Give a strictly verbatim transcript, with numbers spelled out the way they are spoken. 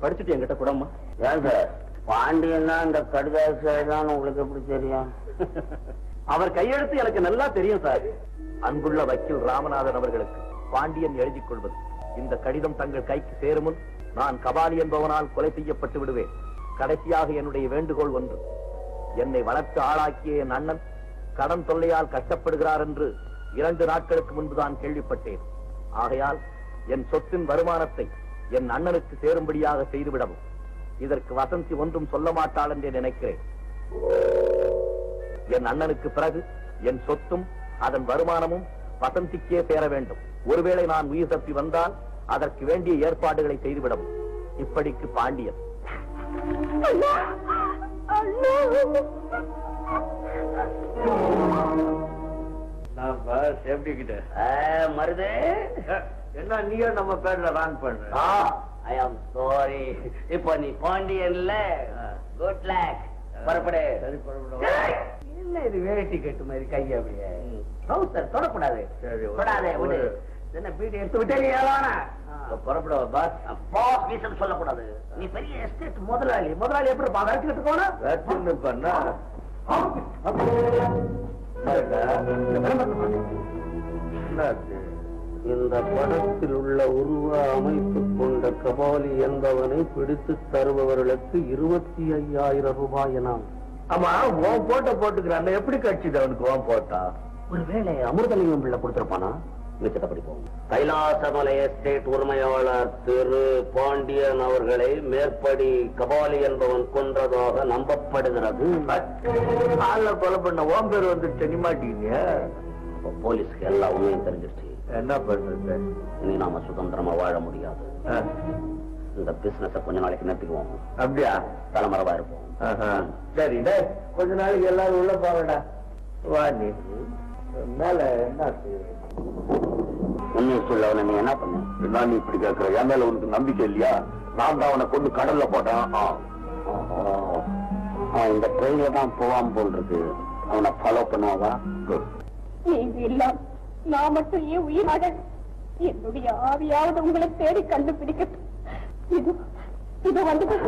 படிச்சுட்டு என்கிட்ட கூடம்மா. ஏன் சார் பாண்டியன் தான் இந்த கடிதாசிதான் உங்களுக்கு எப்படி தெரியும்? அவர் கையெழுத்து எனக்கு நல்லா தெரியும் சார். அன்புள்ள வக்கீல் ராமநாதன் அவர்களுக்கு பாண்டியன் எழுதிக் கொள்வது. இந்த கடிதம் தங்கள் கைக்கு சேரும் முன் நான் கபாலி என்பவனால் கொலை செய்யப்பட்டு விடுவேன். கடைசியாக என்னுடைய வேண்டுகோள் ஒன்று. என்னை வளர்த்து ஆளாக்கிய என் அண்ணன் கடன் தொல்லையால் கஷ்டப்படுகிறார் என்று இரண்டு நாட்களுக்கு முன்புதான் கேள்விப்பட்டேன். ஆகையால் என் சொத்தின் வருமானத்தை என் அண்ணனுக்கு சேரும்படியாக செய்துவிடவும். இதற்கு வசந்தி ஒன்றும் சொல்ல மாட்டாள் என்று நினைக்கிறேன். என் அண்ணனுக்கு பிறகு என் சொத்தும் அதன் வருமானமும் வசந்திக்கே சேர வேண்டும். ஒருவேளை நான் உயிர் தப்பி வந்தால் அதற்கு வேண்டிய ஏற்பாடுகளை செய்துவிடவும். இப்படிக்கு பாண்டியன். மருதே என்ன நீங்க நம்ம பேர்ல ரான் பண்ற? ஐ ஆம் சாரி. இப்ப நீ பாண்டியன்ல குட் லக். புறப்படு. சரி புறப்படு. என்ன இது வேட்டி கட்டு மாதிரி கை அப்படியே ட்ரவுசர் தொடக்கூடாது. தொடாதே விடு. என்ன பீடி எடுத்து விட்டே புறப்பட பாஸ். பாஸ் வீசம் சொல்லக்கூடாது. நீ பெரிய எஸ்டேட் முதலாளி. முதலாளி எப்படி வச்சுக்கிட்டு போனா பண்ணா இந்த படத்தில் உள்ள உருவ அமைப்பு கொண்ட கபாலி என்பவனை பிடித்து தருபவர்களுக்கு இருபத்தி ஐயாயிரம் ரூபாய் என. ஆமா ஓன் போட்ட போட்டுக்கிறான். எப்படி கட்சிது அவனுக்கு ஓன் போட்டா? ஒருவேளை அமிர்தலிங்கம் பிள்ளை கொடுத்திருப்பானா? மிச்சத்தை படிப்போம். கைலாசமலை எஸ்டேட் உரிமையாளர் திரு பாண்டியன் அவர்களை மேற்படி கபாலி என்பவன் கொன்றதாக நம்பப்படுகிறது. கொலை பண்ண ஓம் பேர் வந்து செனிமாட்டீங்க. போலீஸ்க்கு எல்லா உண்மையும் தெரிஞ்சிருச்சு. என்ன பண்றது? இனி நாம சுதந்திரமா வாழ முடியாது. இந்த பிசினஸ கொஞ்ச நாளைக்கு நிறுத்திக்குவோம். அப்படியா? தலைமறைவா இருப்போம். சரி கொஞ்ச நாளைக்கு எல்லாரும் உள்ள போகடா. வா நீ மேல என்ன உண்மையை சொல்ல நீ என்ன பண்ண? நான் நீ இப்படி கேட்கிற? என் மேல உனக்கு நம்பிக்கை இல்லையா? நான் தான் அவனை கொண்டு கடல்ல போட்டேன். இந்த ட்ரெயின்ல தான் போவாம போல் இருக்கு. அவனை ஃபாலோ பண்ணுவாவா? நீங்க இல்ல நான் மட்டும் ஏன் உயிராக என்னுடைய ஆவியாவது உங்களை தேடி கண்டுபிடிக்க இது இது வந்து